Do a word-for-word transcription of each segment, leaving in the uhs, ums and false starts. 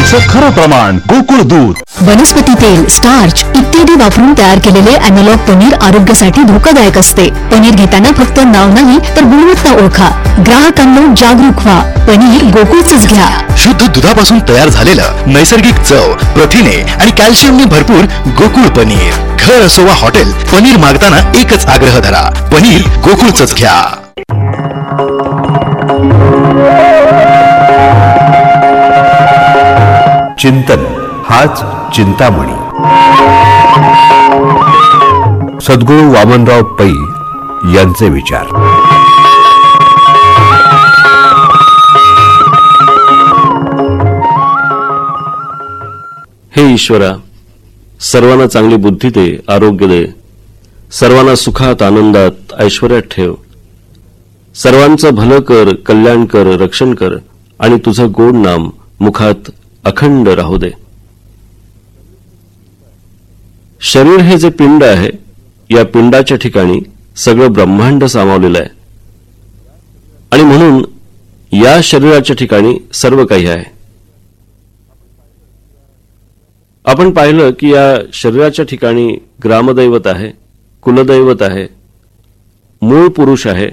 दूधाचं खरं प्रमाण गोकुळ दूध. वनस्पती तेल, स्टार्च इत्यादी वापरून तयार केलेले अॅनालॉग पनीर आरोग्यासाठी धोकादायक असते. पनीर घेताना फक्त नाव नाही तर गुणवत्ता ओळखा. ग्राहकांना जागरूक व्हा. पनीर गोकुळचंच घ्या. शुद्ध दुधापासून तयार झालेलं नैसर्गिक चव, प्रथिने आणि कॅल्शियमने भरपूर गोकुळ पनीर. घर असो वा हॉटेल, पनीर मागताना एकच आग्रह धरा, पनीर गोकुळचंच घ्या. चिंतन हाच चिंतामणी. सद्गुरू वामनराव पै यांचे विचार. हे ईश्वरा, सर्वांना चांगली बुद्धी दे, आरोग्य दे. सर्वांना सुखात, आनंदात, ऐश्वर्यात ठेव. सर्वांचं भलं कर, कल्याण कर, रक्षण कर आणि तुझं गोड नाम मुखात अखंड राहू दे. शरीर हे जे पिंड आहे, या पिंडाच्या ठिकाणी सगळं ब्रह्मांड सामावलेलं आहे आणि म्हणून या शरीराच्या ठिकाणी सर्व काही आहे. आपण पाहिलं की या शरीराच्या ठिकाणी ग्रामदैवत आहे, कुलदैवत आहे, मूळ पुरुष आहे.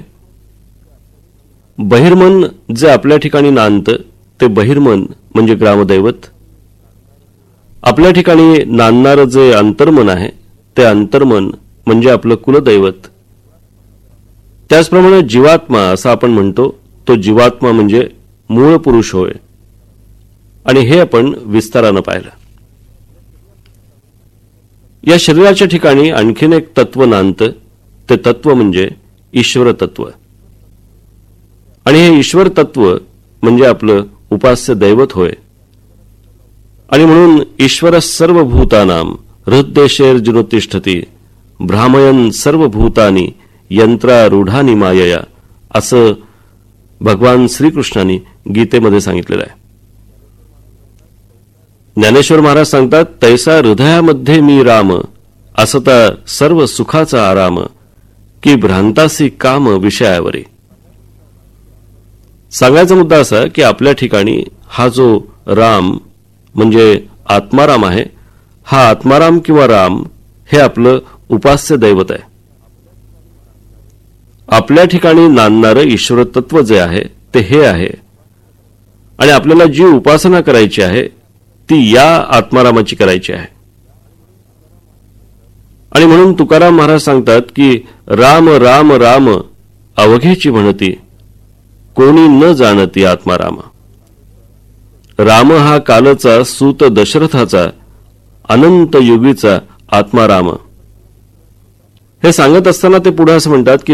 बहिर्मन जे आपल्या ठिकाणी नांदतं ते बहिर्मन म्हणजे ग्रामदैवत. आपल्या ठिकाणी नांदणारं जे अंतर्मन आहे ते अंतर्मन म्हणजे आपलं कुलदैवत. त्याचप्रमाणे जीवात्मा असं आपण म्हणतो, तो जीवात्मा म्हणजे मूळ पुरुष होय. आणि हे आपण विस्तारानं पाहिलं. या शरीराच्या ठिकाणी आणखीन एक तत्व नांदतं, ते तत्व म्हणजे ईश्वर तत्व. आणि हे ईश्वर तत्व म्हणजे आपलं उपास्य दैवत होय. आणि म्हणून ईश्वर सर्वभूतानां हृद्देशेर्जुन तिष्ठति भ्रामयन् सर्वभूतानि यंत्रारूढानि मायया, असं भगवान श्रीकृष्णांनी गीतेमध्ये सांगितलेलं आहे. ज्ञानेश्वर महाराज सांगतात, तैसा हृदयामध्ये मी राम, असता सर्व सुखाचा आराम, की भ्रांतासी काम विषयावरी. सांगायचा मुद्दा असा की आपल्या ठिकाणी हा जो राम म्हणजे आत्माराम आहे, हा आत्माराम किंवा राम हे आपलं उपास्य दैवत आहे. आपल्या ठिकाणी नांदणारं ईश्वर तत्व जे आहे ते हे आहे. आणि आपल्याला जी उपासना करायची आहे ती या आत्मारामाची करायची आहे. आणि म्हणून तुकाराम महाराज सांगतात की राम राम राम अवघेची म्हणती, कोणी न जाणती आत्माराम. राम हा कालचा सूत दशरथाचा, अनंत युगीचा आत्माराम. हे सांगत असताना ते पुढे असं म्हणतात की